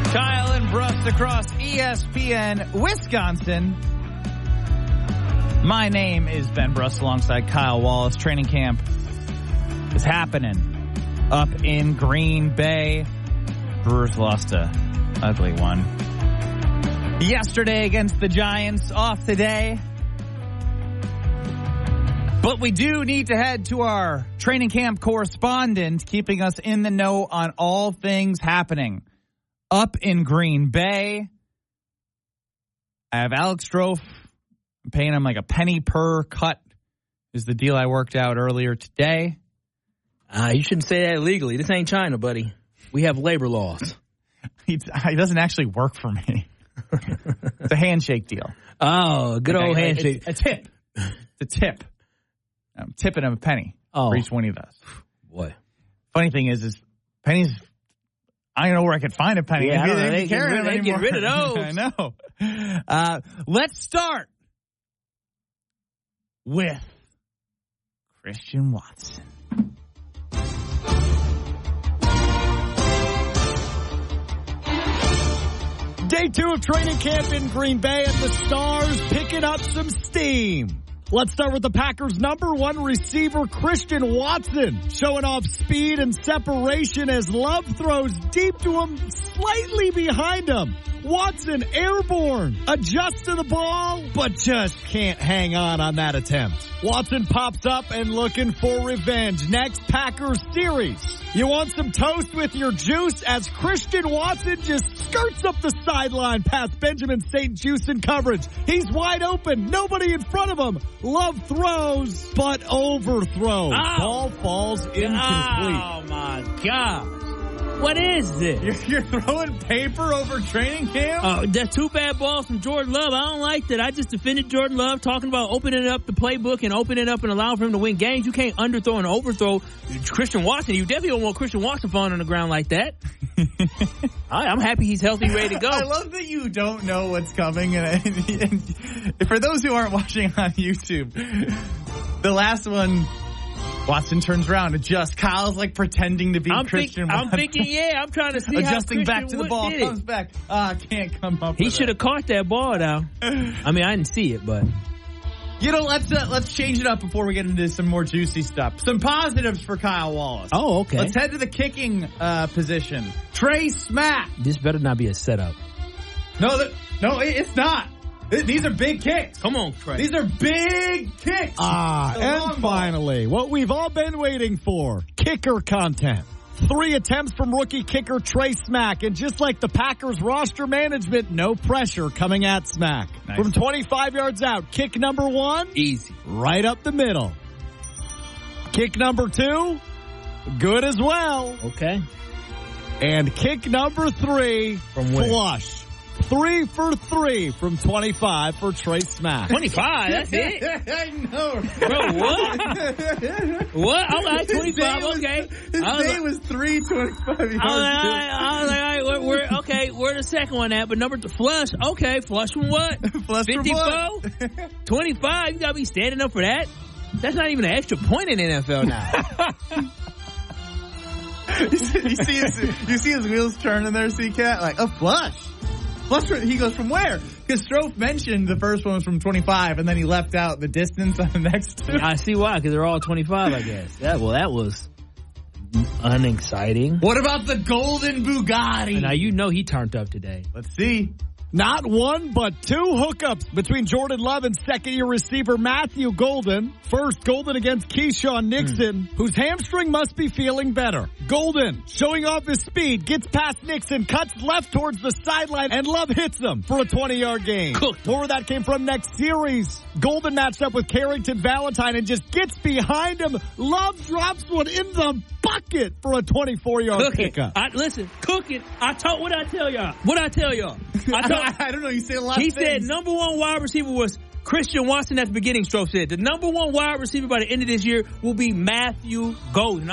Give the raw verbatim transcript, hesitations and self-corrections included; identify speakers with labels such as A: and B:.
A: Kyle and Bruss across E S P N Wisconsin. My name is Ben Bruss alongside Kyle Wallace. Training camp is happening up in Green Bay. Brewers lost a ugly one yesterday against the Giants, off today. But we do need to head to our training camp correspondent, keeping us in the know on all things happening up in Green Bay. I have Alex Strofe. I'm paying him like a penny per cut is the deal I worked out earlier today.
B: Uh, you shouldn't say that illegally. This ain't China, buddy. We have labor laws.
A: he, he doesn't actually work for me. It's a handshake deal.
B: Oh, a good
A: okay,
B: old handshake.
A: A tip. It's a tip. I'm tipping him a penny
B: oh.
A: for each one he does.
B: Boy.
A: Funny thing is, is pennies, I don't know where I could find a penny.
B: Yeah, I don't
A: they
B: know. They,
A: get, rid,
B: they get rid of those.
A: I know. Uh, let's start with Christian Watson.
C: Day two of training camp in Green Bay, and the Stars picking up some steam. Let's start with the Packers' number one receiver, Christian Watson, showing off speed and separation as Love throws deep to him, slightly behind him. Watson airborne, adjusts to the ball, but just can't hang on on that attempt. Watson pops up and looking for revenge. Next Packers series. You want some toast with your juice as Christian Watson just skirts up the sideline past Benjamin Saint Juice in coverage. He's wide open. Nobody in front of him. Love throws, but overthrows.
B: Oh.
C: Ball falls incomplete.
B: Oh, my God. What is this?
A: You're, you're throwing paper over training camp?
B: Uh, that's two bad balls from Jordan Love. I don't like that. I just defended Jordan Love, talking about opening up the playbook and opening it up and allowing for him to win games. You can't underthrow and overthrow Christian Watson. You definitely don't want Christian Watson falling on the ground like that. I, I'm happy he's healthy, ready to go.
A: I love that you don't know what's coming. And, and for those who aren't watching on YouTube, the last one, Watson turns around, adjusts. Kyle's like pretending to be
B: I'm
A: Christian
B: think,
A: Watson.
B: I'm thinking, yeah, I'm trying to see
A: adjusting
B: how
A: back to the
B: Wood
A: ball,
B: did
A: comes
B: it.
A: back. Ah, can't come up.
B: He should have caught that ball now. I mean, I didn't see it, but
A: you know, let's uh, let's change it up before we get into some more juicy stuff. Some positives for Kyle Wallace.
B: Oh, okay.
A: Let's head to the kicking uh, position. Trey Smack.
B: This better not be a setup.
A: No, that, no, it, it's not. These are big kicks.
B: Come on, Trey.
A: These are big kicks.
C: Ah, and finally, what we've all been waiting for, kicker content. Three attempts from rookie kicker Trey Smack, and just like the Packers roster management, no pressure coming at Smack.
A: Nice.
C: From twenty-five yards out, kick number one,
B: Easy.
C: right up the middle. Kick number two, good as well.
B: Okay.
C: And kick number three,
B: From where?
C: flush. Three for three from twenty-five for Trey Smack.
B: twenty-five, that's it?
A: I know.
B: Bro, what? What? All right, twenty-five,
A: was,
B: okay.
A: His
B: I was
A: name
B: like,
A: was three twenty-five yards.
B: I was like, all right, I was like, all right, where, where, okay, where the second one at? But number two, flush, okay, flush from what?
A: Flush from
B: fifty-four?
A: what?
B: twenty-five, you gotta be standing up for that? That's not even an extra point in the N F L now.
A: you, see, you, see his, you see his wheels turning there, C-Cat? Like, a flush. Flush, he goes, from where? Because Strofe mentioned the first one was from twenty-five, and then he left out the distance on the next two.
B: I see why, because they're all twenty-five, I guess. Yeah, well, that was unexciting.
A: What about the golden Bugatti?
B: Now, you know he turned up today.
A: Let's see.
C: Not one, but two hookups between Jordan Love and second-year receiver Matthew Golden. First, Golden against Keyshawn Nixon, mm. whose hamstring must be feeling better. Golden, showing off his speed, gets past Nixon, cuts left towards the sideline, and Love hits him for a twenty-yard gain.
B: Cooked.
C: More where that came from next series. Golden matched up with Carrington Valentine and just gets behind him. Love drops one in the bucket for a twenty-four-yard pickup.
B: I, listen, cook it. I told what I tell y'all. What I tell y'all. I told.
A: I don't know. You say a lot
B: He
A: of things.
B: said number one wide receiver was Christian Watson at the beginning, Strofe said. The number one wide receiver by the end of this year will be Matthew Golden.